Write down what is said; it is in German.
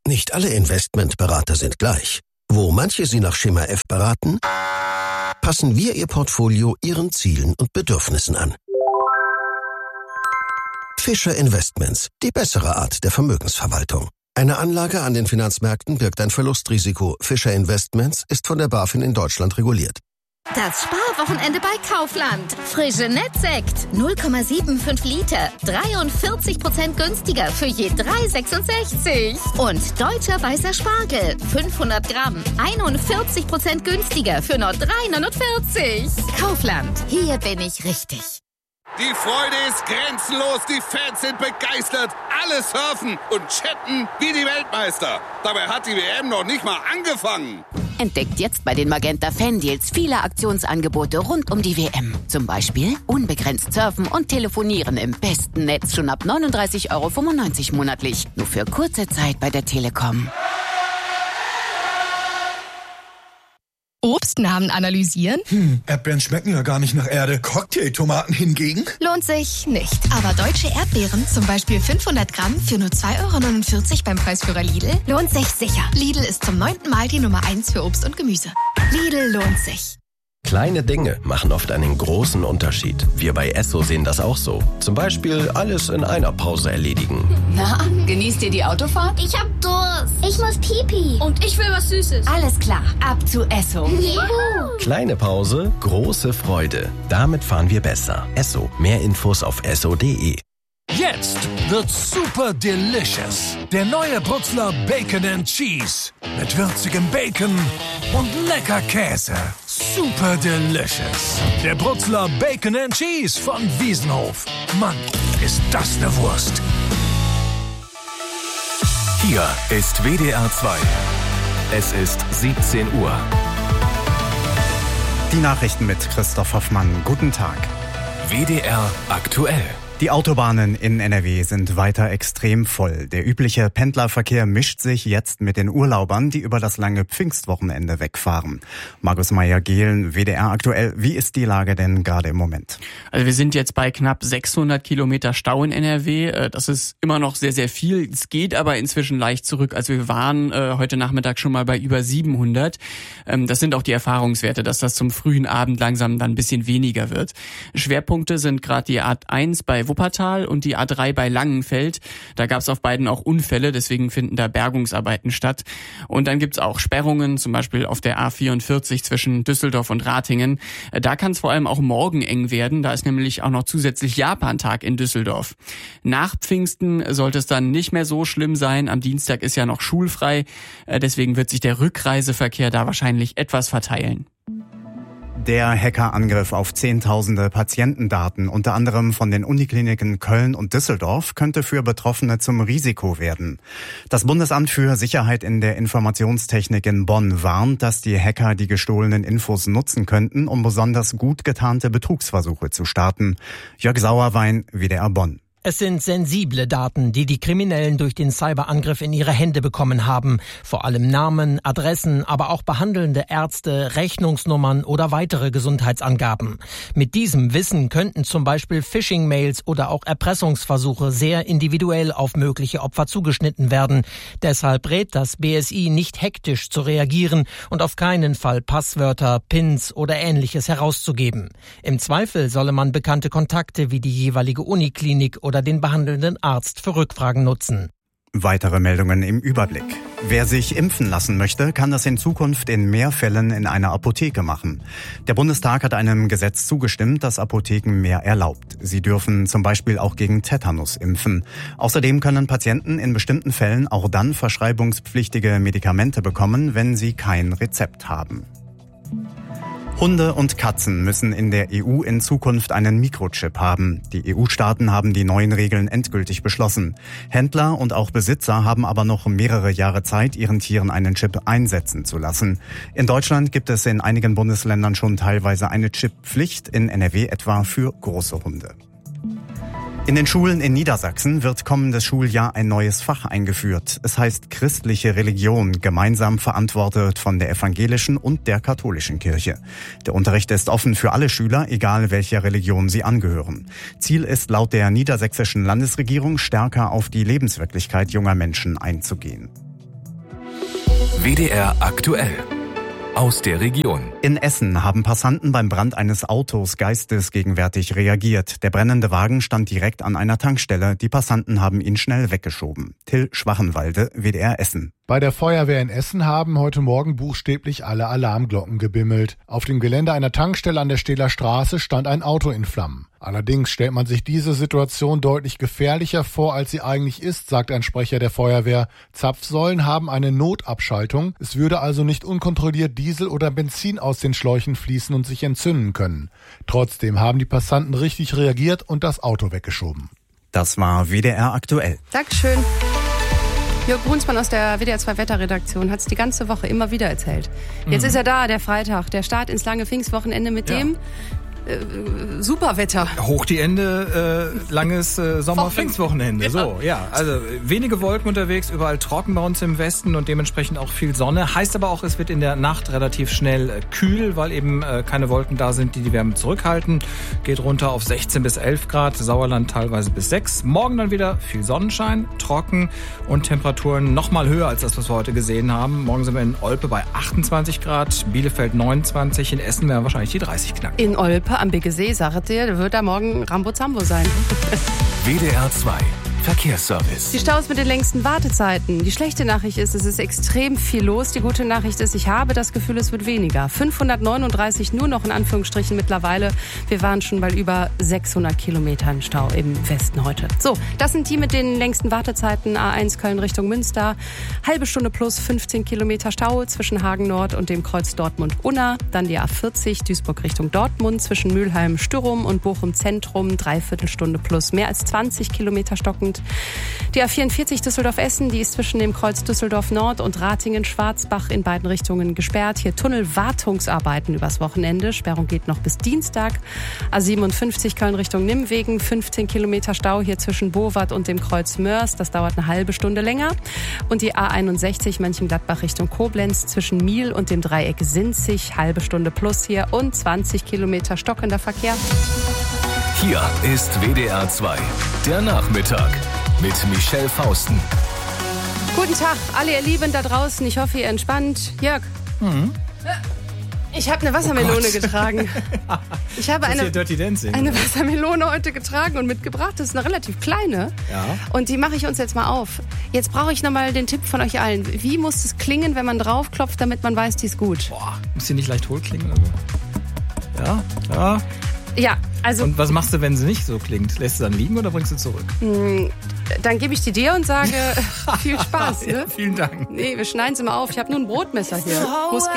Nicht alle Investmentberater sind gleich. Wo manche Sie nach Schema F beraten, passen wir Ihr Portfolio Ihren Zielen und Bedürfnissen an. Fischer Investments, die bessere Art der Vermögensverwaltung. Eine Anlage an den Finanzmärkten birgt ein Verlustrisiko. Fischer Investments ist von der BaFin in Deutschland reguliert. Das Sparwochenende bei Kaufland. Frische Nettsekt, 0,75 Liter, 43% günstiger für je 3,66. Und deutscher weißer Spargel, 500 Gramm, 41% günstiger für nur 3,49. Kaufland, hier bin ich richtig. Die Freude ist grenzenlos, die Fans sind begeistert, alle surfen und chatten wie die Weltmeister. Dabei hat die WM noch nicht mal angefangen. Entdeckt jetzt bei den Magenta Fan-Deals viele Aktionsangebote rund um die WM. Zum Beispiel unbegrenzt surfen und telefonieren im besten Netz schon ab 39,95 € monatlich. Nur für kurze Zeit bei der Telekom. Obstnamen analysieren? Erdbeeren schmecken ja gar nicht nach Erde. Cocktailtomaten hingegen? Lohnt sich nicht. Aber deutsche Erdbeeren, zum Beispiel 500 Gramm für nur 2,49 € beim Preisführer Lidl, lohnt sich sicher. Lidl ist zum 9. Mal die Nummer 1 für Obst und Gemüse. Lidl lohnt sich. Kleine Dinge machen oft einen großen Unterschied. Wir bei Esso sehen das auch so. Zum Beispiel alles in einer Pause erledigen. Na, genießt ihr die Autofahrt? Ich hab Durst. Ich muss Pipi. Und ich will was Süßes. Alles klar, ab zu Esso. Juhu. Kleine Pause, große Freude. Damit fahren wir besser. Esso. Mehr Infos auf esso.de. Jetzt wird's super delicious. Der neue Brutzler Bacon and Cheese. Mit würzigem Bacon und lecker Käse. Super delicious. Der Brutzler Bacon and Cheese von Wiesenhof. Mann, ist das eine Wurst. Hier ist WDR 2. Es ist 17 Uhr. Die Nachrichten mit Christoph Hoffmann. Guten Tag. WDR aktuell. Die Autobahnen in NRW sind weiter extrem voll. Der übliche Pendlerverkehr mischt sich jetzt mit den Urlaubern, die über das lange Pfingstwochenende wegfahren. Markus Meyer-Gehlen, WDR aktuell. Wie ist die Lage denn gerade im Moment? Also wir sind jetzt bei knapp 600 Kilometer Stau in NRW. Das ist immer noch sehr, sehr viel. Es geht aber inzwischen leicht zurück. Also wir waren heute Nachmittag schon mal bei über 700. Das sind auch die Erfahrungswerte, dass das zum frühen Abend langsam dann ein bisschen weniger wird. Schwerpunkte sind gerade die A1 bei Wuppertal und die A3 bei Langenfeld. Da gab es auf beiden auch Unfälle, deswegen finden da Bergungsarbeiten statt. Und dann gibt's auch Sperrungen, zum Beispiel auf der A44 zwischen Düsseldorf und Ratingen. Da kann es vor allem auch morgen eng werden. Da ist nämlich auch noch zusätzlich Japantag in Düsseldorf. Nach Pfingsten sollte es dann nicht mehr so schlimm sein. Am Dienstag ist ja noch schulfrei. Deswegen wird sich der Rückreiseverkehr da wahrscheinlich etwas verteilen. Der Hackerangriff auf Zehntausende Patientendaten, unter anderem von den Unikliniken Köln und Düsseldorf, könnte für Betroffene zum Risiko werden. Das Bundesamt für Sicherheit in der Informationstechnik in Bonn warnt, dass die Hacker die gestohlenen Infos nutzen könnten, um besonders gut getarnte Betrugsversuche zu starten. Jörg Sauerwein, WDR Bonn. Es sind sensible Daten, die die Kriminellen durch den Cyberangriff in ihre Hände bekommen haben. Vor allem Namen, Adressen, aber auch behandelnde Ärzte, Rechnungsnummern oder weitere Gesundheitsangaben. Mit diesem Wissen könnten zum Beispiel Phishing-Mails oder auch Erpressungsversuche sehr individuell auf mögliche Opfer zugeschnitten werden. Deshalb rät das BSI nicht hektisch zu reagieren und auf keinen Fall Passwörter, Pins oder Ähnliches herauszugeben. Im Zweifel solle man bekannte Kontakte wie die jeweilige Uniklinik oder den behandelnden Arzt für Rückfragen nutzen. Weitere Meldungen im Überblick. Wer sich impfen lassen möchte, kann das in Zukunft in mehr Fällen in einer Apotheke machen. Der Bundestag hat einem Gesetz zugestimmt, das Apotheken mehr erlaubt. Sie dürfen zum Beispiel auch gegen Tetanus impfen. Außerdem können Patienten in bestimmten Fällen auch dann verschreibungspflichtige Medikamente bekommen, wenn sie kein Rezept haben. Hunde und Katzen müssen in der EU in Zukunft einen Mikrochip haben. Die EU-Staaten haben die neuen Regeln endgültig beschlossen. Händler und auch Besitzer haben aber noch mehrere Jahre Zeit, ihren Tieren einen Chip einsetzen zu lassen. In Deutschland gibt es in einigen Bundesländern schon teilweise eine Chipppflicht, in NRW etwa für große Hunde. In den Schulen in Niedersachsen wird kommendes Schuljahr ein neues Fach eingeführt. Es heißt christliche Religion, gemeinsam verantwortet von der evangelischen und der katholischen Kirche. Der Unterricht ist offen für alle Schüler, egal welcher Religion sie angehören. Ziel ist laut der niedersächsischen Landesregierung, stärker auf die Lebenswirklichkeit junger Menschen einzugehen. WDR aktuell. Aus der Region. In Essen haben Passanten beim Brand eines Autos geistesgegenwärtig reagiert. Der brennende Wagen stand direkt an einer Tankstelle. Die Passanten haben ihn schnell weggeschoben. Till Schwachenwalde, WDR Essen. Bei der Feuerwehr in Essen haben heute Morgen buchstäblich alle Alarmglocken gebimmelt. Auf dem Gelände einer Tankstelle an der Stehler Straße stand ein Auto in Flammen. Allerdings stellt man sich diese Situation deutlich gefährlicher vor, als sie eigentlich ist, sagt ein Sprecher der Feuerwehr. Zapfsäulen haben eine Notabschaltung. Es würde also nicht unkontrolliert Diesel oder Benzin aus den Schläuchen fließen und sich entzünden können. Trotzdem haben die Passanten richtig reagiert und das Auto weggeschoben. Das war WDR aktuell. Dankeschön. Jörg Brunsmann aus der WDR 2 Wetterredaktion hat es die ganze Woche immer wieder erzählt. Jetzt ist er da, der Freitag, der Start ins lange Pfingstwochenende mit dem Superwetter. Hoch die Ende, langes Sommer-Pfingstwochenende. So, ja. Also wenige Wolken unterwegs, überall trocken bei uns im Westen und dementsprechend auch viel Sonne. Heißt aber auch, es wird in der Nacht relativ schnell kühl, weil eben keine Wolken da sind, die die Wärme zurückhalten. Geht runter auf 16 bis 11 Grad, Sauerland teilweise bis 6. Morgen dann wieder viel Sonnenschein, trocken und Temperaturen nochmal höher als das, was wir heute gesehen haben. Morgen sind wir in Olpe bei 28 Grad, Bielefeld 29, in Essen werden wahrscheinlich die 30 knacken. In Olpe am Biggesee, sagt ihr, wird da morgen Rambo-Zambo sein. WDR 2 Verkehrsservice. Die Staus mit den längsten Wartezeiten. Die schlechte Nachricht ist, es ist extrem viel los. Die gute Nachricht ist, ich habe das Gefühl, es wird weniger. 539 nur noch in Anführungsstrichen mittlerweile. Wir waren schon bei über 600 Kilometern Stau im Westen heute. So, das sind die mit den längsten Wartezeiten. A1 Köln Richtung Münster. Halbe Stunde plus 15 Kilometer Stau zwischen Hagen Nord und dem Kreuz Dortmund-Unna. Dann die A40 Duisburg Richtung Dortmund zwischen Mülheim-Stürum und Bochum Zentrum. Dreiviertel Stunde plus mehr als 20 Kilometer stockend. Die A44 Düsseldorf-Essen, die ist zwischen dem Kreuz Düsseldorf-Nord und Ratingen-Schwarzbach in beiden Richtungen gesperrt. Hier Tunnelwartungsarbeiten übers Wochenende. Sperrung geht noch bis Dienstag. A57 Köln Richtung Nimwegen, 15 Kilometer Stau hier zwischen Bowat und dem Kreuz Mörs. Das dauert eine halbe Stunde länger. Und die A61 Mönchengladbach Richtung Koblenz zwischen Miel und dem Dreieck Sinzig, halbe Stunde plus hier und 20 Kilometer stockender Verkehr. Hier ist WDR 2, der Nachmittag mit Michelle Fausten. Guten Tag, alle ihr Lieben da draußen. Ich hoffe, ihr entspannt. Jörg. Ich habe eine Wassermelone getragen. Ich habe eine Wassermelone heute getragen und mitgebracht. Das ist eine relativ kleine. Ja. Und die mache ich uns jetzt mal auf. Jetzt brauche ich nochmal den Tipp von euch allen. Wie muss es klingen, wenn man draufklopft, damit man weiß, die ist gut? Muss die nicht leicht hohl klingen? Oder? Ja. Ja, also. Und was machst du, wenn sie nicht so klingt? Lässt du dann liegen oder bringst du zurück? Dann gebe ich die dir und sage, viel Spaß. Ne? Ja, vielen Dank. Nee, wir schneiden sie mal auf. Ich habe nur ein Brotmesser hier. Muss gehen.